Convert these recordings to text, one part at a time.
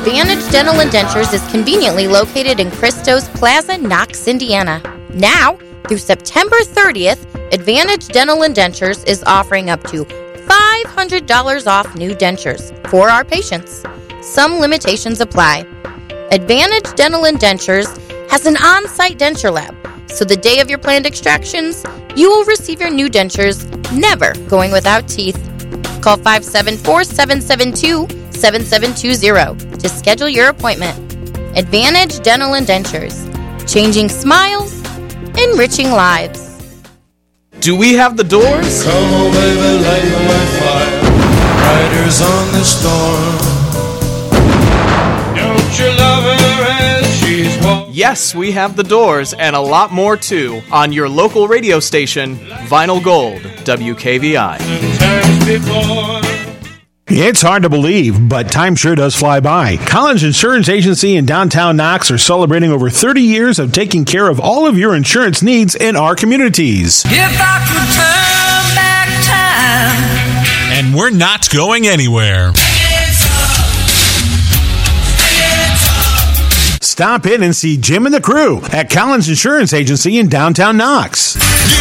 Advantage Dental and Dentures is conveniently located in Christo's Plaza, Knox, Indiana. Now, through September 30th, Advantage Dental and Dentures is offering up to $500 off new dentures for our patients. Some limitations apply. Advantage Dental and Dentures has an on-site denture lab, so the day of your planned extractions, you will receive your new dentures, never going without teeth. Call 574-772-7720 to schedule your appointment. Advantage Dental and Dentures, changing smiles, enriching lives. Do we have the doors? Come on, baby, light my fire. Riders on the storm. Don't you love her as she's walking? Yes, we have the doors and a lot more too on your local radio station, Vinyl Gold, WKVI. Times before. It's hard to believe, but time sure does fly by. Collins Insurance Agency in downtown Knox are celebrating over 30 years of taking care of all of your insurance needs in our communities. If I could turn back time. And we're not going anywhere. Stop in and see Jim and the crew at Collins Insurance Agency in downtown Knox.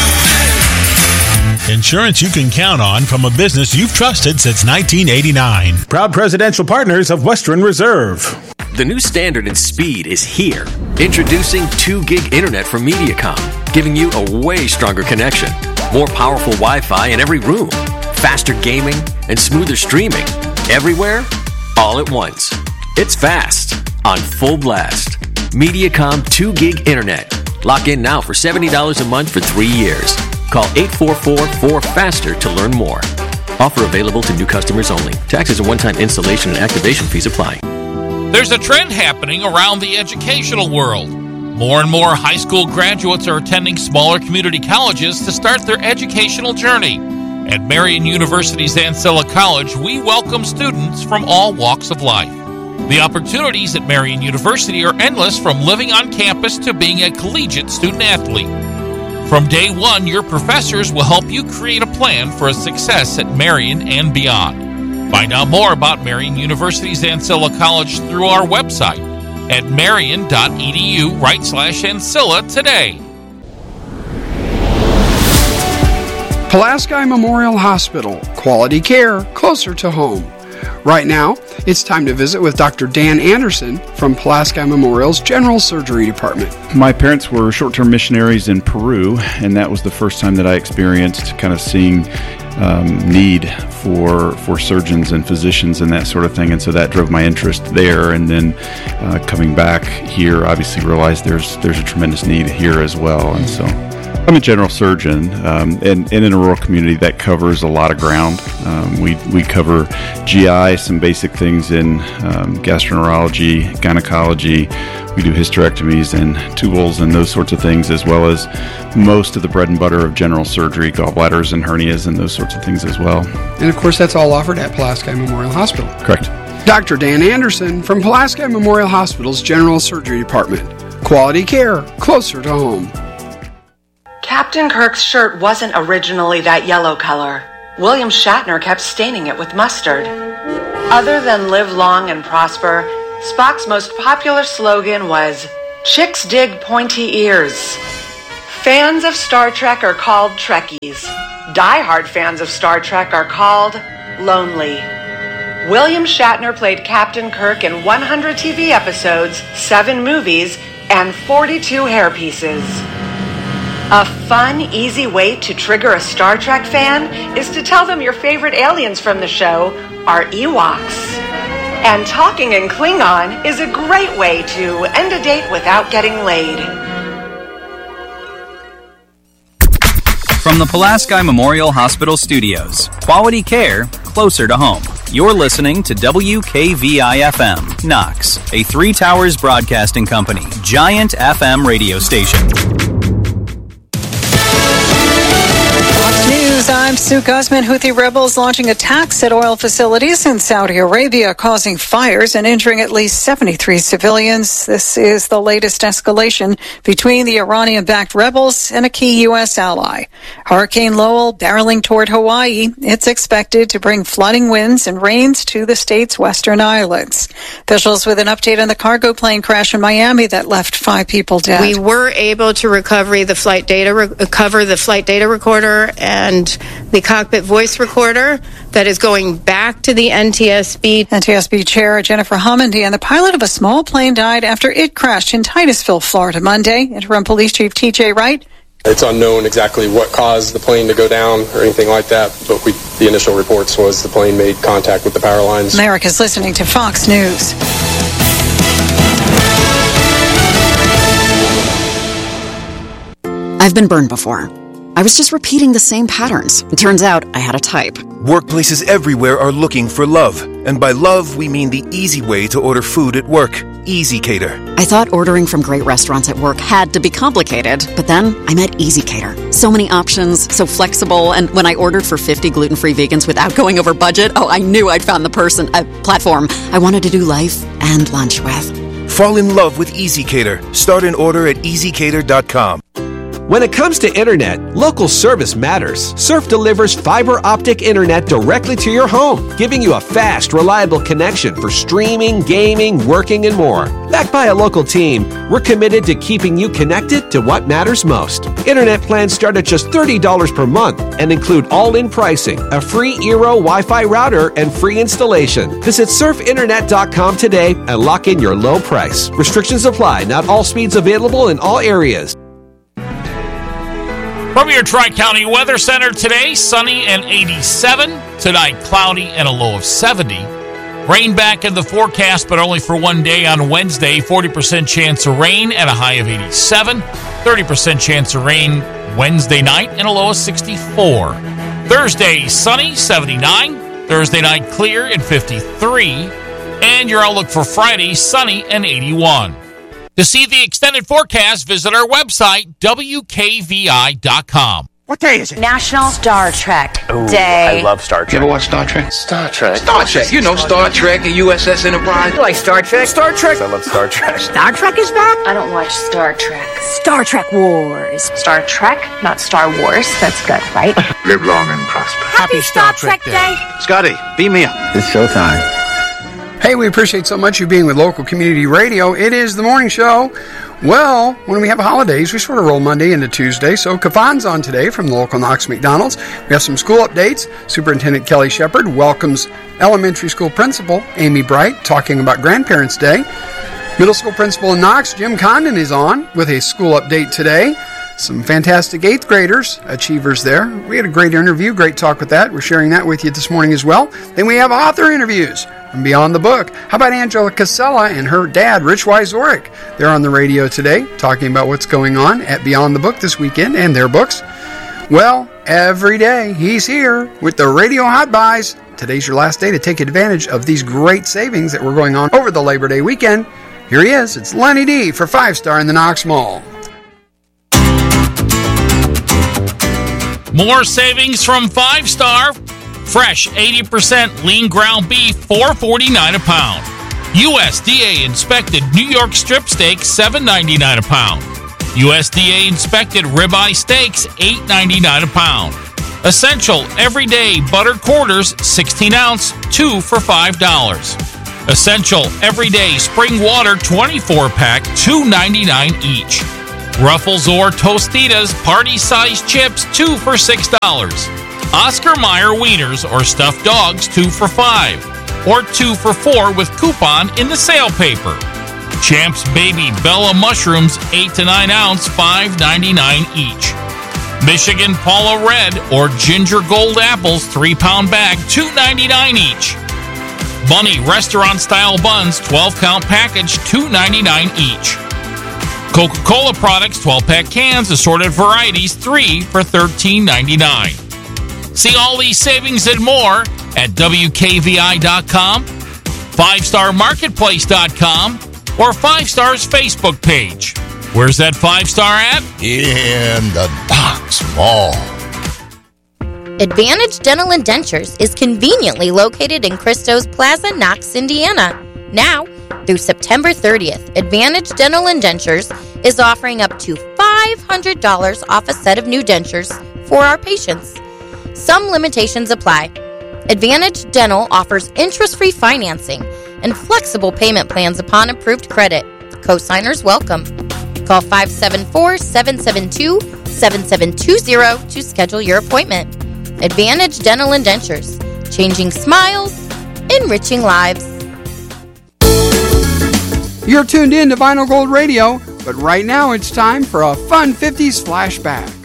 Insurance you can count on from a business you've trusted since 1989. Proud presidential partners of Western Reserve. The new standard in speed is here. Introducing 2 gig internet from Mediacom, giving you a way stronger connection, more powerful Wi-Fi in every room, faster gaming, and smoother streaming. Everywhere, all at once. It's fast, on full blast. Mediacom 2 gig internet. Lock in now for $70 a month for 3 years. Call 844-4FASTER to learn more. Offer available to new customers only. Taxes and one-time installation and activation fees apply. There's a trend happening around the educational world. More and more high school graduates are attending smaller community colleges to start their educational journey. At Marian University's Ancilla College, we welcome students from all walks of life. The opportunities at Marian University are endless, from living on campus to being a collegiate student-athlete. From day one, your professors will help you create a plan for a success at Marian and beyond. Find out more about Marian University's Ancilla College through our website at marian.edu/Ancilla today. Pulaski Memorial Hospital, quality care closer to home. Right now, it's time to visit with Dr. Dan Anderson from Pulaski Memorial's General Surgery Department. My parents were short-term missionaries in Peru, and that was the first time that I experienced kind of seeing need for surgeons and physicians and that sort of thing, and so that drove my interest there. And then coming back here, obviously realized there's a tremendous need here as well, and so I'm a general surgeon, and in a rural community that covers a lot of ground. We cover GI, some basic things in gastroenterology, gynecology. We do hysterectomies and tubals and those sorts of things, as well as most of the bread and butter of general surgery, gallbladders and hernias and those sorts of things as well. And of course, that's all offered at Pulaski Memorial Hospital. Correct. Dr. Dan Anderson from Pulaski Memorial Hospital's General Surgery Department. Quality care closer to home. Captain Kirk's shirt wasn't originally that yellow color. William Shatner kept staining it with mustard. Other than live long and prosper, Spock's most popular slogan was, "Chicks dig pointy ears." Fans of Star Trek are called Trekkies. Die-hard fans of Star Trek are called lonely. William Shatner played Captain Kirk in 100 TV episodes, 7 movies, and 42 hairpieces. A fun, easy way to trigger a Star Trek fan is to tell them your favorite aliens from the show are Ewoks. And talking in Klingon is a great way to end a date without getting laid. From the Pulaski Memorial Hospital Studios, quality care closer to home. You're listening to WKVI-FM, Knox, a Three Towers Broadcasting Company, giant FM radio station. News, I'm Sue Guzman. Houthi rebels launching attacks at oil facilities in Saudi Arabia, causing fires and injuring at least 73 civilians. This is the latest escalation between the Iranian-backed rebels and a key U.S. ally. Hurricane Lowell barreling toward Hawaii. It's expected to bring flooding winds and rains to the state's western islands. Officials with an update on the cargo plane crash in Miami that left 5 people dead. We were able to recover the flight data recorder and the cockpit voice recorder that is going back to the NTSB. NTSB Chair Jennifer Homendy and the pilot of a small plane died after it crashed in Titusville, Florida, Monday. Interim Police Chief T.J. Wright. It's unknown exactly what caused the plane to go down or anything like that, but the initial reports was the plane made contact with the power lines. America's listening to Fox News. I've been burned before. I was just repeating the same patterns. It turns out I had a type. Workplaces everywhere are looking for love. And by love, we mean the easy way to order food at work. EasyCater. I thought ordering from great restaurants at work had to be complicated, but then I met EasyCater. So many options, so flexible, and when I ordered for 50 gluten-free vegans without going over budget, I knew I'd found the platform I wanted to do life and lunch with. Fall in love with EasyCater. Start an order at EasyCater.com. When it comes to internet, local service matters. Surf delivers fiber optic internet directly to your home, giving you a fast, reliable connection for streaming, gaming, working, and more. Backed by a local team, we're committed to keeping you connected to what matters most. Internet plans start at just $30 per month and include all-in pricing, a free Eero Wi-Fi router, and free installation. Visit surfinternet.com today and lock in your low price. Restrictions apply. Not all speeds available in all areas. From your Tri-County Weather Center today, sunny and 87. Tonight, cloudy and a low of 70. Rain back in the forecast, but only for one day on Wednesday. 40% chance of rain and a high of 87. 30% chance of rain Wednesday night and a low of 64. Thursday, sunny, 79. Thursday night, clear and 53. And your outlook for Friday, sunny and 81. To see the extended forecast, visit our website, WKVI.com. What day is it? National Star Trek Ooh, Day. I love Star Trek. You ever watch Star Trek? Star Trek. Star Trek. You know Star Trek and USS Enterprise. You like Star Trek? Star Trek. I love Star Trek. Star Trek is back? I don't watch Star Trek. Star Trek Wars. Star Trek, not Star Wars. That's good, right? Live long and prosper. Happy Star Trek Day. Scotty, beam me up. It's showtime. Hey, we appreciate so much you being with local community radio. It is the morning show. Well, when we have holidays, we sort of roll Monday into Tuesday. So Kafan's on today from the local Knox McDonald's. We have some school updates. Superintendent Kelly Shepard welcomes elementary school principal Amy Bright talking about Grandparents' Day. Middle school principal in Knox, Jim Condon, is on with a school update today. Some fantastic 8th graders, achievers there. We had a great interview, great talk with that. We're sharing that with you this morning as well. Then we have author interviews from Beyond the Book. How about Angela Casella and her dad, Rich Wyzorek? They're on the radio today talking about what's going on at Beyond the Book this weekend and their books. Well, every day he's here with the Radio Hot Buys. Today's your last day to take advantage of these great savings that were going on over the Labor Day weekend. Here he is. It's Lenny D for 5 Star in the Knox Mall. More savings from 5 Star. Fresh 80% lean ground beef, $4.49 a pound. USDA inspected New York strip steak, $7.99 a pound. USDA inspected ribeye steaks, $8.99 a pound. Essential everyday butter quarters, 16 ounce, 2 for $5. Essential everyday spring water 24 pack, $2.99 each. Ruffles or Tostitas party-sized chips, 2 for $6. Oscar Mayer wieners or stuffed dogs, 2 for $5. Or 2 for $4 with coupon in the sale paper. Champs Baby Bella mushrooms, 8 to 9 ounce, $5.99 each. Michigan Paula Red or Ginger Gold apples, 3-pound bag, $2.99 each. Bunny restaurant-style buns, 12-count package, $2.99 each. Coca-Cola products, 12-pack cans, assorted varieties, 3 for $13.99. See all these savings and more at WKVI.com, 5starmarketplace.com, or 5 Star's Facebook page. Where's that 5 Star at? In the Knox Mall. Advantage Dental and Dentures is conveniently located in Christo's Plaza, Knox, Indiana. Now, through September 30th, Advantage Dental and Dentures is offering up to $500 off a set of new dentures for our patients. Some limitations apply. Advantage Dental offers interest-free financing and flexible payment plans upon approved credit. Cosigners welcome. Call 574-772-7720 to schedule your appointment. Advantage Dental and Dentures. Changing smiles, enriching lives. You're tuned in to Vinyl Gold Radio, but right now it's time for a fun 50s flashback.